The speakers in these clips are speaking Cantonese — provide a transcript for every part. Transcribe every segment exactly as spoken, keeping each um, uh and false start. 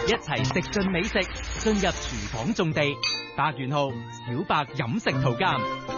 一齊食盡美食，進入廚房種地。百元號小白飲食圖鑑。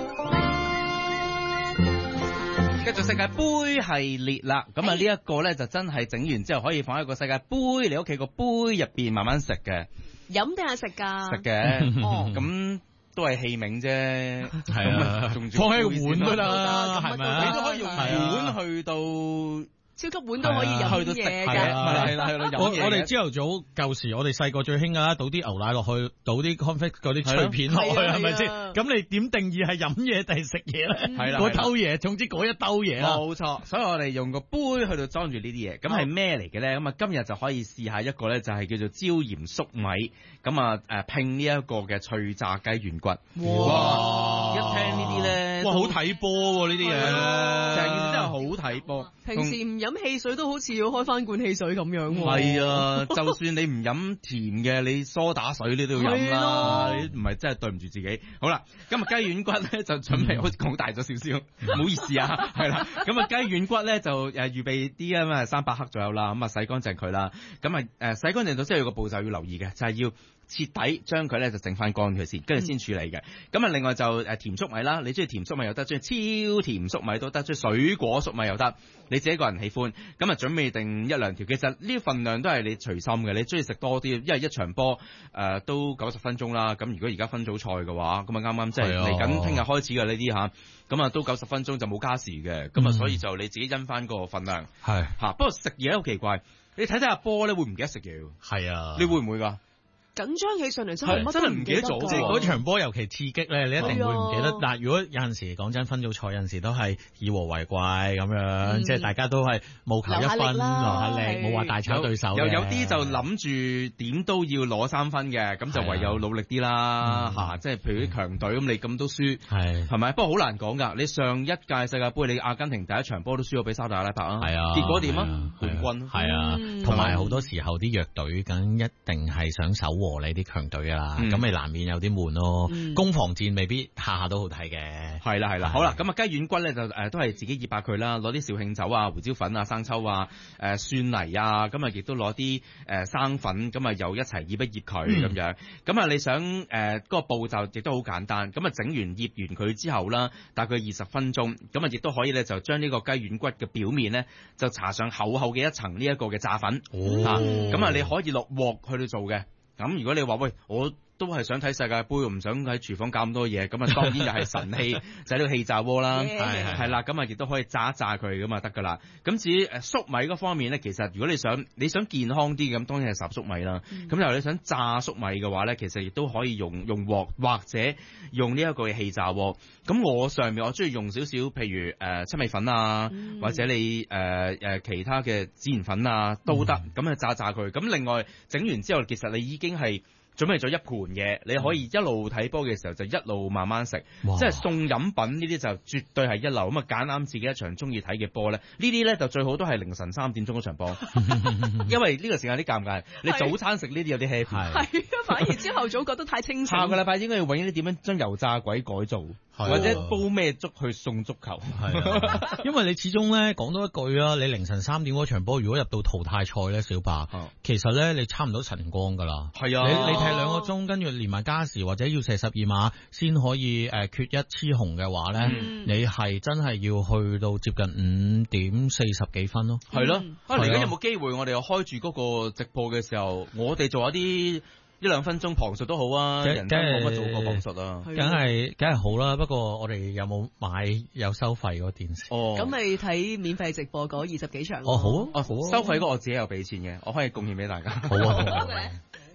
繼續世界盃系列啦，咁啊呢一個咧就真係整完之後可以放喺個世界盃你屋企個杯入邊慢慢食嘅。 飲定係食㗎？ 食嘅。哦，咁都係器皿啫。 係啊，放喺個碗都得，係咪？ 你都可以用碗去到。 超級碗都可以飲嘢㗎， 係啦係啦係啦。 我我哋朝頭早舊時，我哋細個最興啊，倒啲牛奶落去，倒啲 confect 嗰啲脆片落去，係咪先？咁你點定義係飲嘢定係食嘢咧？係啦，嗰兜嘢，總之嗰一兜嘢啦。冇錯， 所以我哋用個杯去到裝住呢啲嘢，咁係咩嚟嘅咧？咁啊今日就可以試下一個咧，就係叫做椒鹽粟米，咁啊誒拼呢一個嘅脆炸雞軟骨。哇！一聽呢啲咧， 哇好睇波喎呢啲嘢， 成件事真係好睇波。 平時唔飲汽水都好似要開翻罐汽水咁樣喎。 係啊，就算你唔飲甜嘅，你梳打水你都要飲啦。你唔係真係對唔住自己。好啦，今日雞軟骨咧就準備好似講大咗少少，唔好意思啊。係啦，咁啊雞軟骨咧就誒預備啲啊嘛三百克左右啦，咁啊洗乾淨佢啦。咁啊誒洗乾淨咗之後有個步驟要留意嘅，就係要徹底將佢咧就整翻乾佢先，跟住先處理嘅。咁啊另外就誒甜粟米啦，你中意甜粟米又得，中意超甜粟米都得，中意水果粟米又得，你自己個人喜歡。咁啊準備定一兩條，其實呢啲份量都係你隨心嘅，你中意食多啲，因為一場波誒、呃、都九十分鐘啦。咁如果而家分組賽嘅話，咁啊啱啱即係嚟緊聽日開始嘅呢啲吓，咁啊都九十分鐘就冇加時嘅，咁啊、嗯、所以就你自己因翻個份量係吓。不過食嘢好奇怪，你睇睇下波咧會唔記得食嘢？係啊，你會唔會噶？ 緊張起上嚟真係乜真係唔記得咗，即係嗰場波尤其刺激咧，你一定會唔記得。啊、但係如果有陣時講真，分組賽有陣時都係以和為貴咁樣，嗯、即係大家都係務求一分，留下力，冇話大炒對手。 又有啲就諗住點都要攞三分嘅，咁就唯有努力啲啦嚇。即係譬如啲強隊咁，你咁都輸係係咪？不過好難講㗎。你上一屆世界盃，你阿根廷第一場波都輸咗俾沙特阿拉伯啊，係啊，結果點啊？冠軍係啊， 同埋好多時候啲弱隊梗一定係想守和你啲強隊噶啦，咁、嗯、你難免有啲悶咯。嗯、攻防戰未必下下都好睇嘅。係啦係啦，好啦，咁啊雞軟骨咧就誒、呃、都係自己醃白佢啦，攞啲紹興酒啊、胡椒粉啊、生抽啊、誒、呃、蒜泥啊，咁啊亦都攞啲誒生粉，咁啊又一齊醃一醃佢咁、嗯、樣。咁啊你想誒嗰、呃那個步驟亦都好簡單，咁啊整完醃完佢之後啦，大概二十分鐘，咁啊亦都可以咧就將呢個雞軟骨嘅表面咧就搽上厚厚嘅一層呢一個嘅炸粉。哦，咁啊你可以落鑊去到做嘅。咁如果你話喂，我都係想睇世界盃，唔想喺廚房搞咁多嘢，咁啊當然就係神器，就係呢個氣炸鍋啦，係係啦，咁啊亦都可以炸一炸佢咁啊得噶啦。咁至於誒粟米嗰方面咧，其實如果你想你想健康啲咁，當然係烚粟米啦。咁又、嗯、你想炸粟米嘅話咧，其實亦都可以用用鑊或者用呢一個氣炸鍋。咁我上面我中意用少少，譬如誒、呃、七味粉啊，嗯、或者你誒誒、呃、其他嘅孜然粉啊都得，咁啊、嗯、炸炸佢。咁另外整完之後，其實你已經係準備咗一盤嘢，你可以一路睇波嘅時候就一路慢慢食，哇即係送飲品呢啲就絕對係一流。咁啊揀啱自己一場中意睇嘅波咧，呢啲咧就最好都係凌晨三點鐘嗰場波，因為呢個時間有啲尷尬。你早餐食呢啲有啲 happy，係啊， 反而朝頭早覺得太清醒。 下個禮拜應該要揾啲點樣將油炸鬼改造，啊、或者煲咩粥去送足球。 係啊，因為你始終咧講多一句啊，你凌晨三點嗰場波如果入到淘汰賽咧，小白，啊、其實咧你差唔多晨光噶啦。係啊，你你。係兩個鐘，跟住連埋加時或者要射十二碼先可以誒、呃、缺一雌雄嘅話咧，嗯、你係真係要去到接近五點四十幾分咯。係咯、嗯，啊嚟緊有冇機會我哋又開住嗰個直播嘅時候，我哋做一啲一兩分鐘旁述都好啊， 即人生冇乜做過旁述啊， 梗係梗係好啦。不過我哋有冇買有收費嗰電視？ 哦，咁咪睇免費直播嗰二十幾場。 哦，好啊， 哦好啊，收費嗰個我自己有俾錢嘅，我可以貢獻俾大家。 好啊，好啊。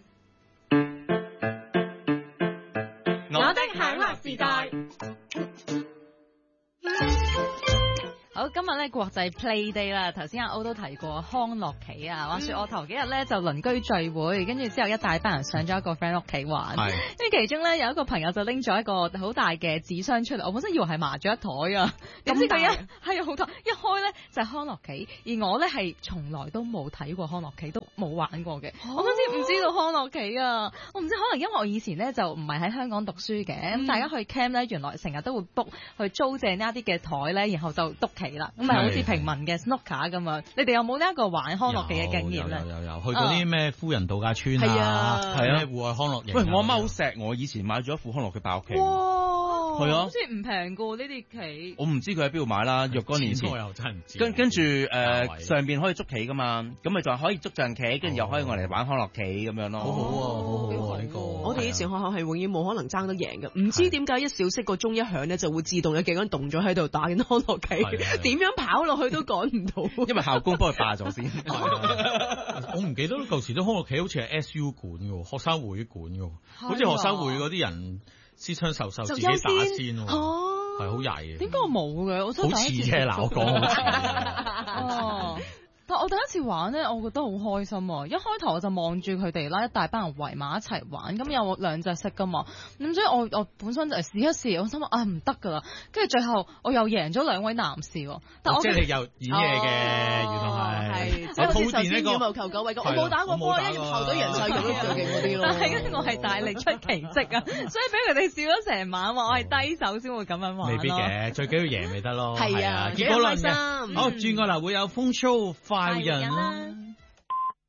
我的享樂時代。 好，今日咧國際 Play Day 啦，頭先阿 O 都提過康樂棋啊，話說我頭幾日咧就鄰居聚會，跟住之後一大班人上咗一個 friend 屋企玩，跟住其中咧有一個朋友就拎咗一個好大嘅紙箱出嚟，我本身以為係麻雀台啊，點知佢一係好大，一開咧就係康樂棋，而我咧係從來都冇睇過康樂棋，都冇玩過嘅，哦、我嗰時唔知道康樂棋啊，我唔知可能因為我以前咧就唔係喺香港讀書嘅，咁、嗯、大家去 camp 咧原來成日都會 book 去租借呢一啲嘅台咧，然後就篤棋。 啦，咁咪好似平民嘅 snooker 咁樣。你哋有冇呢一個玩康樂棋嘅經驗咧？ 有有有，去嗰啲咩夫人度假村啊， 係啊， 係啊，戶外康樂營。 喂，我阿媽好錫我，以前買咗一副康樂棋擺屋企。 哇， 係啊， 好似唔平噶呢啲棋。 我唔知佢喺邊度買啦，若干年前。 我又真係唔知。 跟跟住誒上邊可以捉棋噶嘛，咁咪就可以捉象棋，跟住又可以我嚟玩康樂棋咁樣咯。 好好啊，好好啊呢個。 我哋以前學校係永遠冇可能爭得贏嘅，唔知點解一小息個鐘一響咧，就會自動有幾個人動咗喺度打緊康樂棋，點樣跑落去都趕唔到。 因為校工幫佢霸咗先。 我唔記得舊時啲康樂棋好似係 S U 管嘅，學生會管嘅，好似學生會嗰啲人私槍授受自己打先喎，係好曳嘅。 點解我冇嘅？我真係好似啫，嗱我講好似。 哦。但我第一次玩咧，我覺得好開心啊！一開頭我就望住佢哋啦，一大班人圍埋一齊玩，咁有兩隻色噶嘛，咁所以我我本身就係試一試，我心諗啊唔得噶啦，跟住最後我又贏咗兩位男士喎。但我即係你又演嘢嘅，原來係。 即係好似頭先羽毛球九位咁，我冇打過波，一葉球隊贏晒咁最勁嗰啲咯。 但係我係大力出奇蹟啊，所以俾佢哋笑咗成晚，話我係低手先會咁樣玩。 未必嘅，最緊要贏咪得咯。 係啊， 結果論嘅。 心好，轉過嚟會有風騷快人啦。